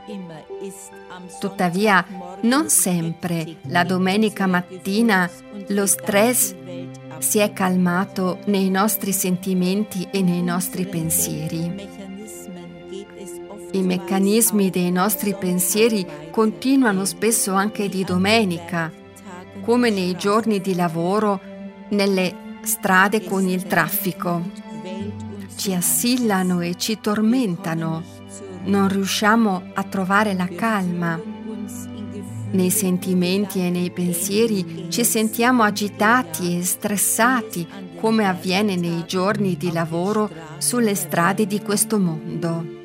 Tuttavia, non sempre la domenica mattina lo stress si è calmato nei nostri sentimenti e nei nostri pensieri. I meccanismi dei nostri pensieri continuano spesso anche di domenica, come nei giorni di lavoro, nelle strade con il traffico. Ci assillano e ci tormentano. Non riusciamo a trovare la calma. Nei sentimenti e nei pensieri ci sentiamo agitati e stressati, come avviene nei giorni di lavoro sulle strade di questo mondo.